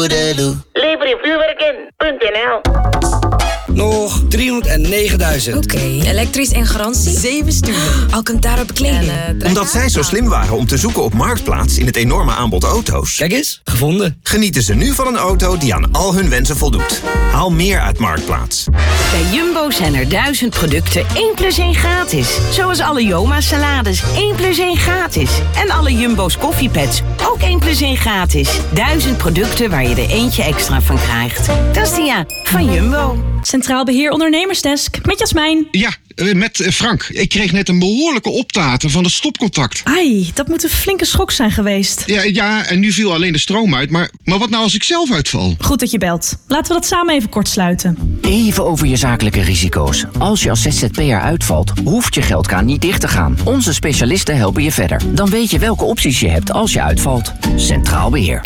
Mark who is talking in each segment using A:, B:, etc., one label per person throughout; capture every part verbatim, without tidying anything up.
A: Lever je vuurwerk in. Punt N L.
B: Nog driehonderdnegenduizend.
C: Oké, okay. Elektrisch en garantie? Zeven stunden. Alcantara bekleding. Uh,
D: Omdat zij zo slim waren om te zoeken op Marktplaats in het enorme aanbod auto's.
B: Kijk eens, gevonden.
D: Genieten ze nu van een auto die aan al hun wensen voldoet. Haal meer uit Marktplaats.
E: Bij Jumbo zijn er duizend producten één plus één gratis. Zoals alle Joma salades één plus één gratis. En alle Jumbo's koffiepads ook één plus één gratis. Duizend producten waar je er eentje extra van krijgt. Dat is de ja van Jumbo.
F: Centraal Beheer Ondernemersdesk, met Jasmijn.
G: Ja, met Frank. Ik kreeg net een behoorlijke optater van het stopcontact.
F: Ai, dat moet een flinke schok zijn geweest.
G: Ja, ja, en nu viel alleen de stroom uit. Maar, maar wat nou als ik zelf uitval?
F: Goed dat je belt. Laten we dat samen even kort sluiten.
H: Even over je zakelijke risico's. Als je als Z Z P'er uitvalt, hoeft je geldkraan niet dicht te gaan. Onze specialisten helpen je verder. Dan weet je welke opties je hebt als je uitvalt. Centraal Beheer.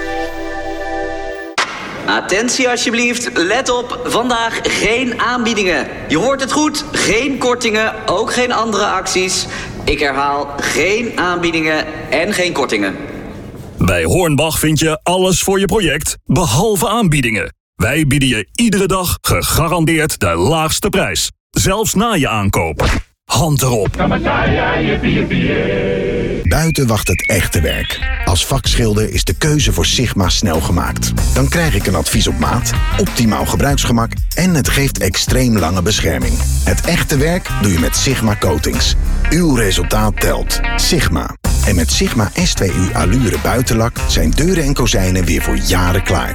I: Attentie alsjeblieft, let op, vandaag geen aanbiedingen. Je hoort het goed, geen kortingen, ook geen andere acties. Ik herhaal, geen aanbiedingen en geen kortingen.
J: Bij Hornbach vind je alles voor je project, behalve aanbiedingen. Wij bieden je iedere dag gegarandeerd de laagste prijs. Zelfs na je aankoop. Hand erop.
K: Buiten wacht het echte werk. Als vakschilder is de keuze voor Sigma snel gemaakt. Dan krijg ik een advies op maat, optimaal gebruiksgemak en het geeft extreem lange bescherming. Het echte werk doe je met Sigma Coatings. Uw resultaat telt. Sigma. En met Sigma S twee U Allure buitenlak zijn deuren en kozijnen weer voor jaren klaar.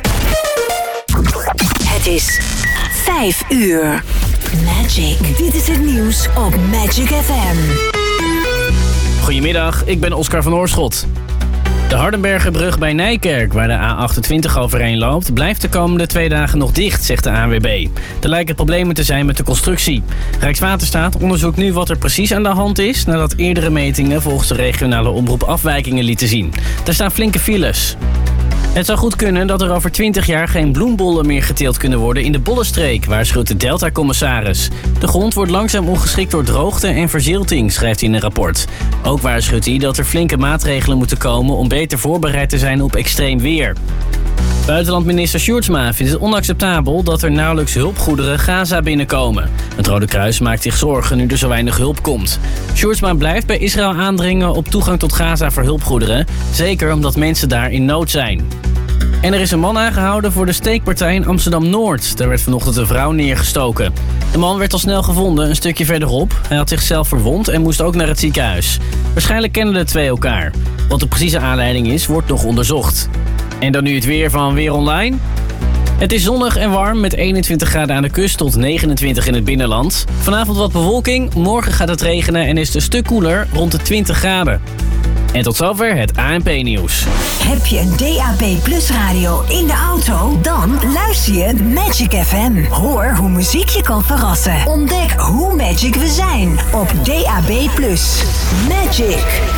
E: Het is vijf uur. Magic. Dit is het nieuws op Magic F M.
L: Goedemiddag, ik ben Oscar van Oorschot. De Hardenbergerbrug bij Nijkerk, waar de A achtentwintig overheen loopt, blijft de komende twee dagen nog dicht, zegt de A N W B. Er lijken problemen te zijn met de constructie. Rijkswaterstaat onderzoekt nu wat er precies aan de hand is, nadat eerdere metingen volgens de regionale omroep afwijkingen lieten zien. Er staan flinke files. Het zou goed kunnen dat er over twintig jaar geen bloembollen meer geteeld kunnen worden in de Bollenstreek, waarschuwt de Delta-commissaris. De grond wordt langzaam ongeschikt door droogte en verzilting, schrijft hij in een rapport. Ook waarschuwt hij dat er flinke maatregelen moeten komen om beter voorbereid te zijn op extreem weer. Buitenlandminister Sjoerdsma vindt het onacceptabel dat er nauwelijks hulpgoederen Gaza binnenkomen. Het Rode Kruis maakt zich zorgen nu er zo weinig hulp komt. Sjoerdsma blijft bij Israël aandringen op toegang tot Gaza voor hulpgoederen, zeker omdat mensen daar in nood zijn. En er is een man aangehouden voor de steekpartij in Amsterdam-Noord. Daar werd vanochtend een vrouw neergestoken. De man werd al snel gevonden, een stukje verderop. Hij had zichzelf verwond en moest ook naar het ziekenhuis. Waarschijnlijk kennen de twee elkaar. Wat de precieze aanleiding is, wordt nog onderzocht. En dan nu het weer van Weer Online. Het is zonnig en warm met eenentwintig graden aan de kust tot negenentwintig in het binnenland. Vanavond wat bewolking, morgen gaat het regenen en is het een stuk koeler, rond de twintig graden. En tot zover het A N P-nieuws.
E: Heb je een D A B Plus radio in de auto? Dan luister je Magic F M. Hoor hoe muziek je kan verrassen. Ontdek hoe magic we zijn op D A B Plus. Magic.